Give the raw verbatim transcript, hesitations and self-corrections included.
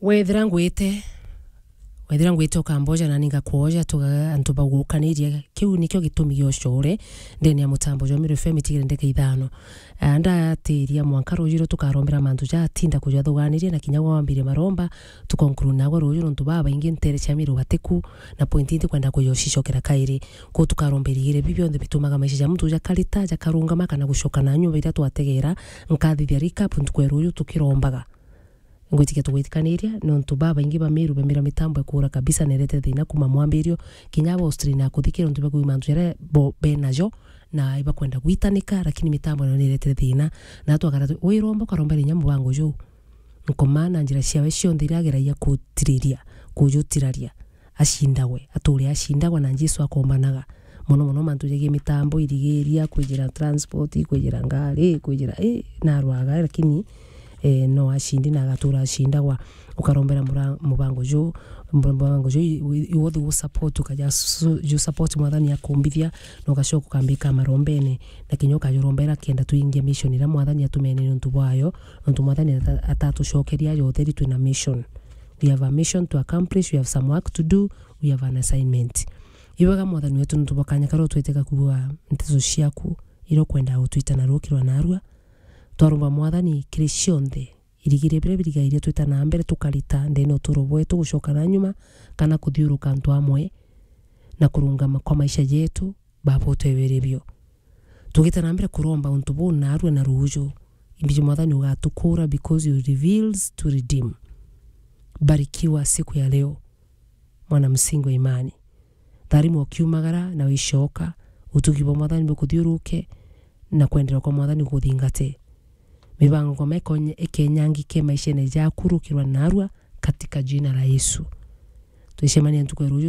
wethira ngwite wethira ngwite ukamboja na ninga kuoja tuga antu bagukaniria kiu nikyo gitumi gyo core ndeni ya mutambo jo miro femi tigire ndeke ithano anda tiria mwanka rujiro tukarombera mantu ja tinda kuja thuganiria na kinya wambire maromba tukonkuru nago rujiro ntu baba ingi ntere cha miro bateku na pointi ndi kwenda kuyoshishokera kairi ko tukaromberigire bibyo nde bitumaga maisha ja mtu ja kalita ja karunga makana gushoka na nyumba ira twategera nkathithia recap ntukweruyu tukirombaga ngwitike tugwitikaniria no ntu baba ingi bamiru bamira mitambo ekura kabisa nerete thina kuma mwambirio kinya bo strina kuthikira ntu bagu mantu yare bo benajo na iba kwenda gwitanika lakini mitambo no nerete thina na twagara wiromba karombera nyamu wangu jo nkomana njira ciawe cio ndiragera ya kutiriria kujutiraria ashindagwe aturi ashindagwa na Jesu akomanaga mono mono mantu yege mitambo irigeria kujira transport kujira ngari kujira eh na rwaga lakini e no ashindi na gatura ashinda wa ukarombera mubango jo mubango jo iwothe wo support ukaja jo support mwathani akumbithia no gashoka kambika marombene na kinyoka jorombera kenda tuingia mission ira mwathani atumene ntu bwayo ntu mwathani atatu shokeria yo theri tuna mission. We have a mission to accomplish, we have some work to do, we have an assignment. Iwaga mwathani wetu ntu bakanya karo tweteka kuwa ntezo ciaku iro kwenda utwita na rukirwa narua twarumba mwathani kricionde irigire bire biriga iria twita na mbere tukarita ndeno turobwe tugushoka na nyuma kana kuthiuruka ntu amwe na kurungama kwa maisha yetu babo tweberebyo tugita na mbere kuromba untu bona arwe na rujo ibije mwathani ugatukura because you reveals to redeem. Barikiwa siku ya leo mwana msingi wa imani tharimu okiumagara na wishoka utugibo mwathani bukuthiuruke na kwendera kwa mwathani kuthingate mibango kwa meko ekenyangi ke maisha ne ja kurukirwa narwa katika jina la Yesu tuishemani ntukweruju